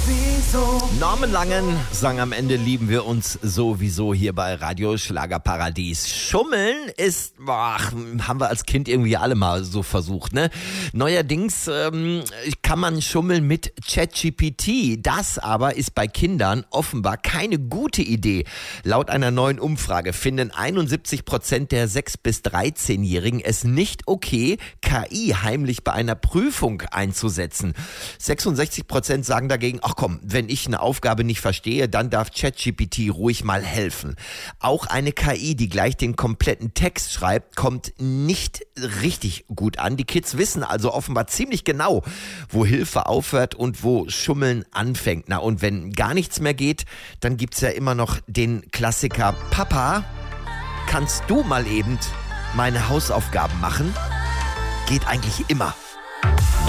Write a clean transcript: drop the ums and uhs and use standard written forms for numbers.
Norman Langen sang am Ende lieben wir uns sowieso hier bei Radio Schlagerparadies. Schummeln ist, haben wir als Kind irgendwie alle mal so versucht, ne? Neuerdings kann man schummeln mit ChatGPT. Das aber ist bei Kindern offenbar keine gute Idee. Laut einer neuen Umfrage finden 71% der 6- bis 13-Jährigen es nicht okay, KI heimlich bei einer Prüfung einzusetzen. 66% sagen dagegen, ach komm, wenn ich eine Aufgabe nicht verstehe, dann darf ChatGPT ruhig mal helfen. Auch eine KI, die gleich den kompletten Text schreibt, kommt nicht richtig gut an. Die Kids wissen also offenbar ziemlich genau, wo Hilfe aufhört und wo Schummeln anfängt. Na, und wenn gar nichts mehr geht, dann gibt's ja immer noch den Klassiker: Papa, kannst du mal eben meine Hausaufgaben machen? Geht eigentlich immer.